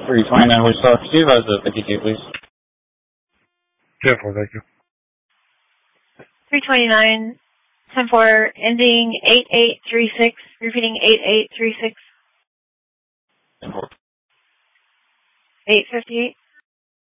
329 West South Supervisor, thank you, please. 10-4, thank you. 329, 10-4, ending 8836, repeating 8836. 10-4. 858.